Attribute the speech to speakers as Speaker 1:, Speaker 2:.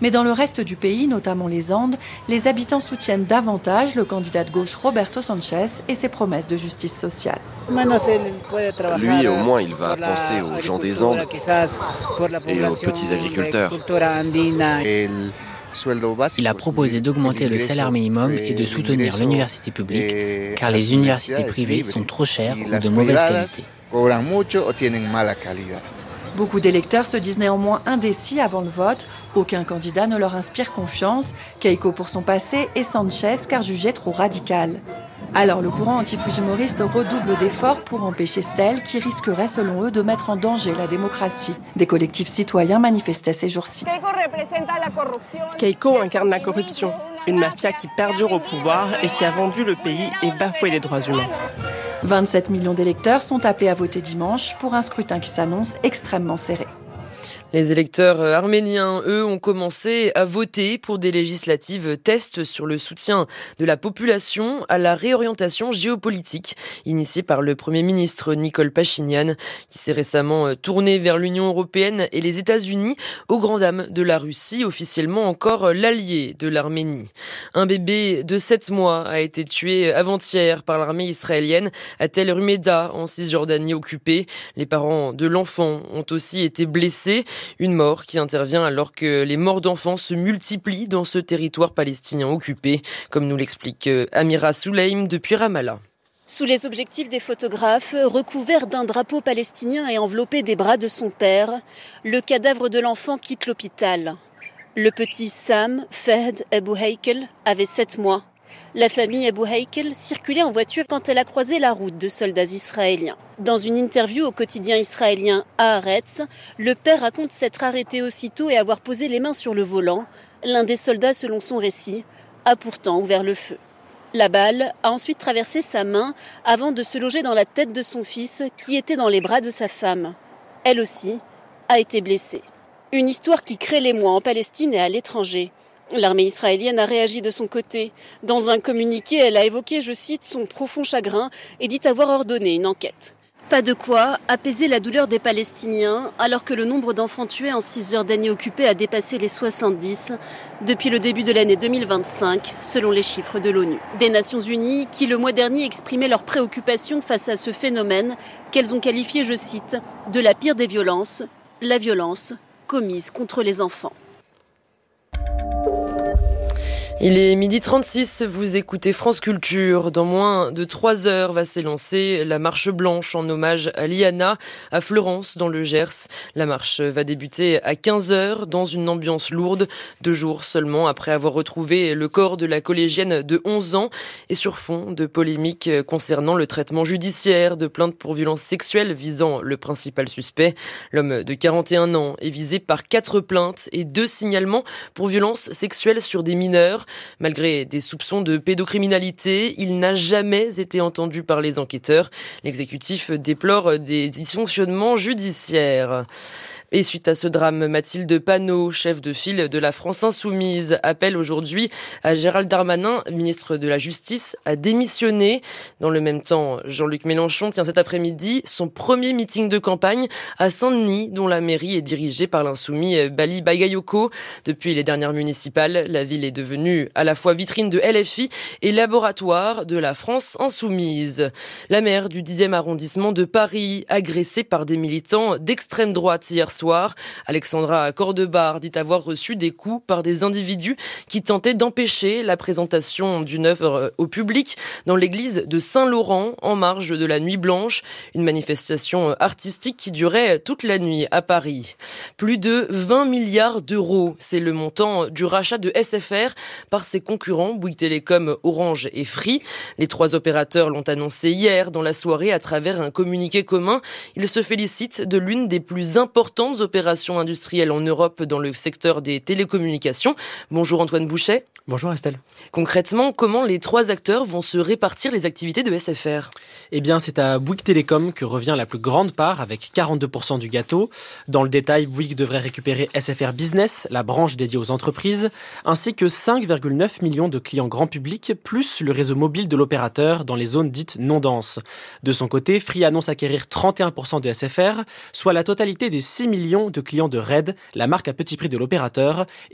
Speaker 1: Mais dans le reste du pays, notamment les Andes, les habitants soutiennent davantage le candidat de gauche Roberto Sanchez et ses promesses de justice sociale.
Speaker 2: Lui, au moins, il va penser aux gens des Andes et aux petits agriculteurs.
Speaker 3: Il a proposé d'augmenter le salaire minimum et de soutenir l'université publique, car les universités privées sont trop chères ou de mauvaise qualité.
Speaker 1: Beaucoup d'électeurs se disent néanmoins indécis avant le vote. Aucun candidat ne leur inspire confiance. Keiko pour son passé et Sanchez car jugé trop radical. Alors le courant anti-fujimoriste redouble d'efforts pour empêcher celle qui risquerait selon eux de mettre en danger la démocratie. Des collectifs citoyens manifestaient ces jours-ci.
Speaker 4: Keiko incarne la corruption, une mafia qui perdure au pouvoir et qui a vendu le pays et bafoué les droits humains.
Speaker 1: 27 millions d'électeurs sont appelés à voter dimanche pour un scrutin qui s'annonce extrêmement serré.
Speaker 5: Les électeurs arméniens, eux, ont commencé à voter pour des législatives test sur le soutien de la population à la réorientation géopolitique initiée par le Premier ministre Nikol Pachinian, qui s'est récemment tourné vers l'Union européenne et les États-Unis, aux grandes dames de la Russie, officiellement encore l'allié de l'Arménie. Un bébé de 7 mois a été tué avant-hier par l'armée israélienne à Tel Rumeda, en Cisjordanie occupée. Les parents de l'enfant ont aussi été blessés. Une mort qui intervient alors que les morts d'enfants se multiplient dans ce territoire palestinien occupé, comme nous l'explique Amira Souleim depuis Ramallah.
Speaker 6: Sous les objectifs des photographes, recouvert d'un drapeau palestinien et enveloppé des bras de son père, le cadavre de l'enfant quitte l'hôpital. Le petit Sam Fahd Abou Heikel avait 7 mois. La famille Abou Heikel circulait en voiture quand elle a croisé la route de soldats israéliens. Dans une interview au quotidien israélien Haaretz, le père raconte s'être arrêté aussitôt et avoir posé les mains sur le volant. L'un des soldats, selon son récit, a pourtant ouvert le feu. La balle a ensuite traversé sa main avant de se loger dans la tête de son fils qui était dans les bras de sa femme. Elle aussi a été blessée. Une histoire qui crée l'émoi en Palestine et à l'étranger. L'armée israélienne a réagi de son côté. Dans un communiqué, elle a évoqué, je cite, son profond chagrin et dit avoir ordonné une enquête. Pas de quoi apaiser la douleur des Palestiniens alors que le nombre d'enfants tués en Cisjordanie occupée a dépassé les 70 depuis le début de l'année 2025, selon les chiffres de l'ONU. Des Nations Unies qui, le mois dernier, exprimaient leur préoccupation face à ce phénomène qu'elles ont qualifié, je cite, de la pire des violences, la violence commise contre les enfants.
Speaker 5: Il est 12h36, vous écoutez France Culture. Dans moins de 3 heures va s'élancer la marche blanche en hommage à Liana à Fleurance dans le Gers. La marche va débuter à 15h dans une ambiance lourde, 2 jours seulement après avoir retrouvé le corps de la collégienne de 11 ans et sur fond de polémiques concernant le traitement judiciaire de plaintes pour violences sexuelles visant le principal suspect. L'homme de 41 ans est visé par 4 plaintes et 2 signalements pour violences sexuelles sur des mineurs. Malgré des soupçons de pédocriminalité, il n'a jamais été entendu par les enquêteurs. L'exécutif déplore des dysfonctionnements judiciaires. Et suite à ce drame, Mathilde Panot, chef de file de la France Insoumise, appelle aujourd'hui à Gérald Darmanin, ministre de la Justice, à démissionner. Dans le même temps, Jean-Luc Mélenchon tient cet après-midi son premier meeting de campagne à Saint-Denis, dont la mairie est dirigée par l'insoumis Bali Bagayoko. Depuis les dernières municipales, la ville est devenue à la fois vitrine de LFI et laboratoire de la France Insoumise. La maire du 10e arrondissement de Paris, agressée par des militants d'extrême droite hier soir. Alexandra Cordebar dit avoir reçu des coups par des individus qui tentaient d'empêcher la présentation d'une œuvre au public dans l'église de Saint-Laurent en marge de la Nuit Blanche, une manifestation artistique qui durait toute la nuit à Paris. Plus de 20 milliards d'euros, c'est le montant du rachat de SFR par ses concurrents Bouygues Télécom, Orange et Free. Les 3 opérateurs l'ont annoncé hier dans la soirée à travers un communiqué commun. Ils se félicitent de l'une des plus importantes opérations industrielles en Europe dans le secteur des télécommunications. Bonjour Antoine Bouchet.
Speaker 7: Bonjour Estelle.
Speaker 5: Concrètement, comment les 3 acteurs vont se répartir les activités de SFR ?
Speaker 7: Eh bien, c'est à Bouygues Télécom que revient la plus grande part, avec 42% du gâteau. Dans le détail, Bouygues devrait récupérer SFR Business, la branche dédiée aux entreprises, ainsi que 5,9 millions de clients grand public, plus le réseau mobile de l'opérateur dans les zones dites non denses. De son côté, Free annonce acquérir 31% de SFR, soit la totalité des 6 millions de clients de RED, la marque à petit prix de l'opérateur,